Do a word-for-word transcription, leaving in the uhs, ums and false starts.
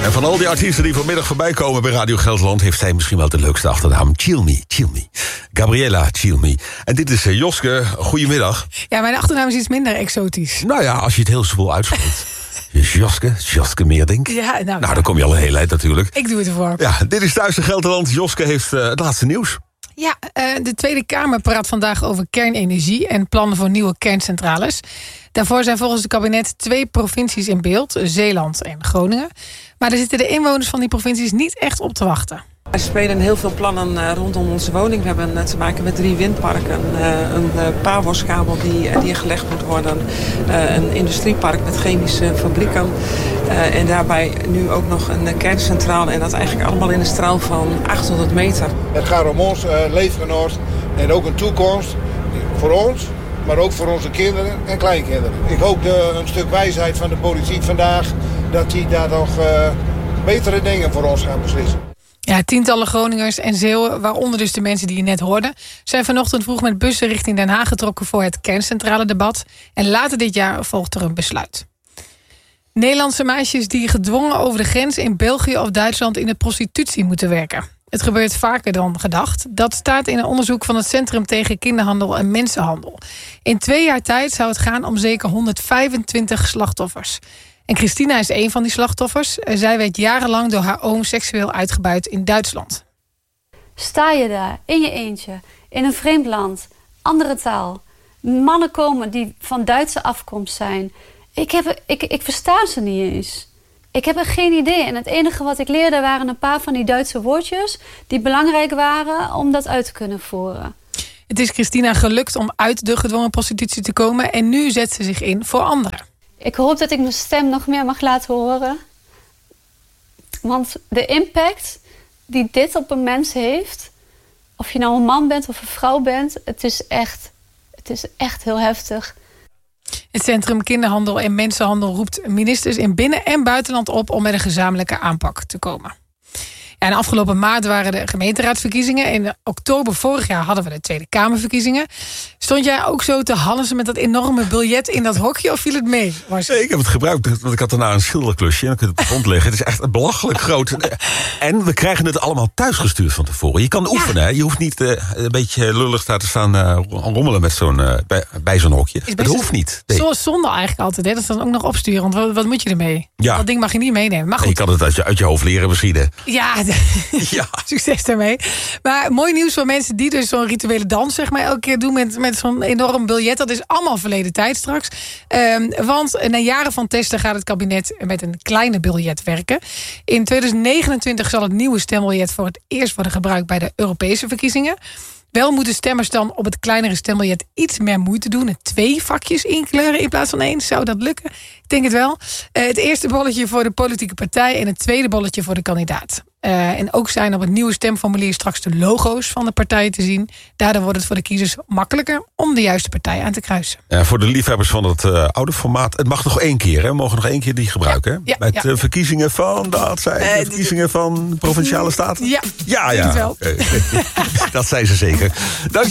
En van al die artiesten die vanmiddag voorbij komen bij Radio Gelderland... heeft zij misschien wel de leukste achternaam. Chilmi, Chilmi. Gabriella Chilmi. En dit is uh, Joske. Goedemiddag. Ja, mijn achternaam is iets minder exotisch. Nou ja, als je het heel soepel uitspreekt. Joske, Joske Meerdink. Ja, nou, nou ja. dan kom je al een hele eind natuurlijk. Ik doe het ervoor. Ja, dit is Thuis in Gelderland. Joske heeft uh, het laatste nieuws. Ja, uh, de Tweede Kamer praat vandaag over kernenergie... en plannen voor nieuwe kerncentrales. Daarvoor zijn volgens het kabinet twee provincies in beeld. Zeeland en Groningen. Maar daar zitten de inwoners van die provincies niet echt op te wachten. Er spelen heel veel plannen uh, rondom onze woning. We hebben uh, te maken met drie windparken. Uh, een uh, Pavoskabel die, uh, die gelegd moet worden. Uh, een industriepark met chemische fabrieken. Uh, en daarbij nu ook nog een uh, kerncentrale. En dat eigenlijk allemaal in een straal van achthonderd meter. Het gaat om ons uh, leefgenoot en ook een toekomst voor ons. Maar ook voor onze kinderen en kleinkinderen. Ik hoop de, een stuk wijsheid van de politiek vandaag... dat die daar nog uh, betere dingen voor ons gaan beslissen. Ja, tientallen Groningers en Zeeuwen, waaronder dus de mensen die je net hoorde... zijn vanochtend vroeg met bussen richting Den Haag getrokken voor het kerncentrale debat. En later dit jaar volgt er een besluit. Nederlandse meisjes die gedwongen over de grens in België of Duitsland in de prostitutie moeten werken. Het gebeurt vaker dan gedacht. Dat staat in een onderzoek van het Centrum tegen Kinderhandel en Mensenhandel. In twee jaar tijd zou het gaan om zeker honderdvijfentwintig slachtoffers. En Christina is een van die slachtoffers. Zij werd jarenlang door haar oom seksueel uitgebuit in Duitsland. Sta je daar, in je eentje, in een vreemd land, andere taal. Mannen komen die van Duitse afkomst zijn. Ik, heb, ik, ik versta ze niet eens. Ik heb er geen idee. En het enige wat ik leerde waren een paar van die Duitse woordjes... die belangrijk waren om dat uit te kunnen voeren. Het is Christina gelukt om uit de gedwongen prostitutie te komen... en nu zet ze zich in voor anderen. Ik hoop dat ik mijn stem nog meer mag laten horen. Want de impact die dit op een mens heeft... of je nou een man bent of een vrouw bent... het is echt, het is echt heel heftig. Het Centrum Kinderhandel en Mensenhandel roept ministers in binnen- en buitenland op... om met een gezamenlijke aanpak te komen. Ja, en afgelopen maart waren de gemeenteraadsverkiezingen. In oktober vorig jaar hadden we de Tweede Kamerverkiezingen. Stond jij ook zo te halzen met dat enorme biljet in dat hokje of viel het mee? Was... Nee, ik heb het gebruikt, want ik had daarna een schilderklusje... en dan kun je het op de grond leggen. Het is echt belachelijk groot. En we krijgen het allemaal thuisgestuurd van tevoren. Je kan oefenen, ja. hè? Je hoeft niet uh, een beetje lullig daar te staan uh, rommelen met zo'n, uh, bij, bij zo'n hokje. Dat hoeft niet. Nee. Zo zonde eigenlijk altijd, hè? Dat ze dan ook nog opsturen. Want wat, wat moet je ermee? Ja. Dat ding mag je niet meenemen. Maar goed. Je kan het uit je, uit je hoofd leren misschien. Hè? Ja, ja, succes daarmee. Maar mooi nieuws voor mensen die dus zo'n rituele dans... zeg maar elke keer doen met, met zo'n enorm biljet. Dat is allemaal verleden tijd straks. Um, want na jaren van testen gaat het kabinet met een kleine biljet werken. In tweeduizend negenentwintig zal het nieuwe stembiljet voor het eerst worden gebruikt... bij de Europese verkiezingen. Wel moeten stemmers dan op het kleinere stembiljet iets meer moeite doen... en twee vakjes inkleuren in plaats van één. Zou dat lukken? Ik denk het wel. Uh, het eerste bolletje voor de politieke partij... en het tweede bolletje voor de kandidaat. Uh, en ook zijn op het nieuwe stemformulier straks de logo's van de partijen te zien. Daardoor wordt het voor de kiezers makkelijker om de juiste partij aan te kruisen. Ja, voor de liefhebbers van het uh, oude formaat, het mag nog één keer, hè? We mogen nog één keer die gebruiken. Hè? Ja, Bij de ja. verkiezingen van, dat zijn de uh, verkiezingen van de Provinciale Staten. Ja, ja, ja. wel. Okay. Dat zijn ze zeker. Dank je.